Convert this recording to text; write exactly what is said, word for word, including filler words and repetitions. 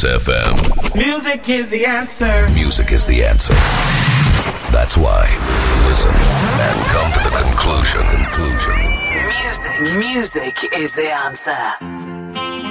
Dance F M. Music is the answer. Music is the answer. That's why. Listen and come to the conclusion. Conclusion. Music, music is the answer.